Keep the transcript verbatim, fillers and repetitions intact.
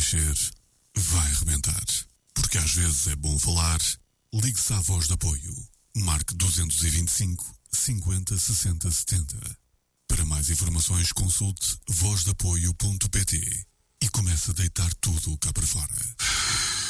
nascer, vai arrebentar. Porque às vezes é bom falar. Ligue-se à Voz de Apoio. Marque dois dois cinco, cinquenta, sessenta, setenta. Para mais informações, consulte voz de apoio ponto pt e comece a deitar tudo cá para fora.